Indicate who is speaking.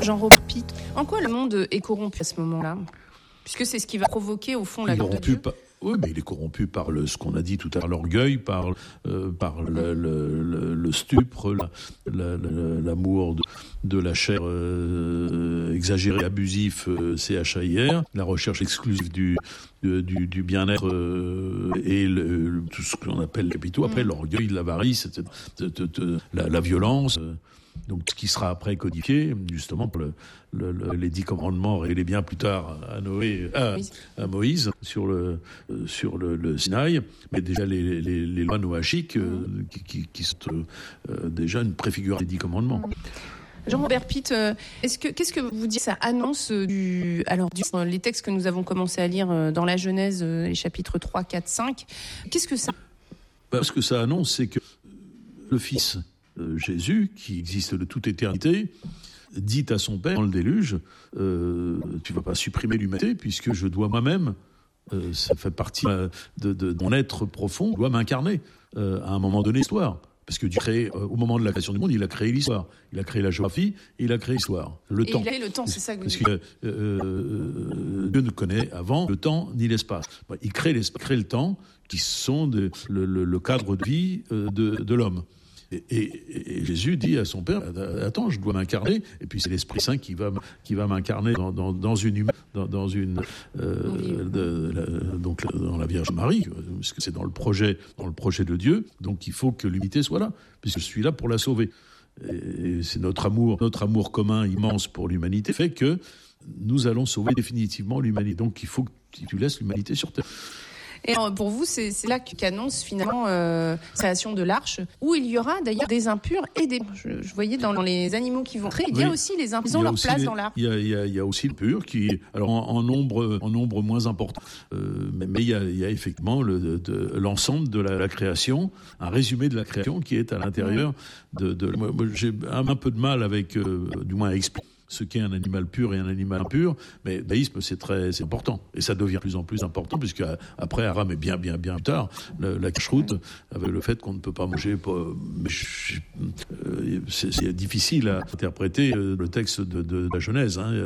Speaker 1: Jean-Robert Pitt, en quoi le monde est corrompu à ce moment-là ? Puisque c'est ce qui va provoquer au fond la gloire de Dieu.
Speaker 2: Oui, mais il est corrompu par ce qu'on a dit tout à l'heure, l'orgueil, par le stupre, l'amour de la chair exagérée, abusif, CHIR, la recherche exclusive du bien-être et tout ce qu'on appelle les capitaux. Après, l'orgueil, l'avarice, la violence. Donc, ce qui sera après codifié, justement, pour les 10 commandements révélés bien plus tard à Moïse sur le Sinaï, mais déjà les lois noachiques qui sont déjà une préfiguration des 10 commandements.
Speaker 1: Jean-Robert Pitt, qu'est-ce que vous dites, ça annonce les textes que nous avons commencé à lire dans la Genèse, les chapitres 3, 4, 5, qu'est-ce que ça...
Speaker 2: Ce que ça annonce, c'est que le Fils Jésus, qui existe de toute éternité, dit à son Père dans le déluge, tu ne vas pas supprimer l'humanité puisque je dois moi-même, ça fait partie de mon être profond, je dois m'incarner à un moment donné l'histoire. Parce que Dieu crée, au moment de la création du monde, il a créé l'histoire. Il a créé la géographie et il a créé l'histoire. Il a créé
Speaker 1: le temps, c'est ça que vous
Speaker 2: dites. Parce que Dieu ne connaît avant le temps ni l'espace. Il crée le temps qui sont le cadre de vie de l'homme. Et Jésus dit à son Père, attends, je dois m'incarner, et puis c'est l'Esprit Saint qui va m'incarner dans une humaine, dans la Vierge Marie, parce que c'est dans le projet de Dieu, donc il faut que l'humanité soit là, puisque je suis là pour la sauver. Et c'est notre amour commun immense pour l'humanité fait que nous allons sauver définitivement l'humanité. Donc il faut que tu laisses l'humanité sur terre.
Speaker 1: Et pour vous, c'est là qu'annonce finalement la création de l'arche, où il y aura d'ailleurs des impurs et des... Je voyais dans les animaux qui vont créer, il y a aussi les impurs, ils ont leur place dans l'arche.
Speaker 2: Il y a aussi le pur qui, alors en nombre moins important, mais il y a effectivement l'ensemble de la création, un résumé de la création qui est à l'intérieur moi, j'ai un peu de mal avec, du moins à expliquer ce qu'est un animal pur et un animal impur, mais laïsme c'est important, et ça devient de plus en plus important, puisque après Aram et bien plus tard, la cacheroute, avec le fait qu'on ne peut pas manger, c'est difficile à interpréter le texte de la Genèse, hein.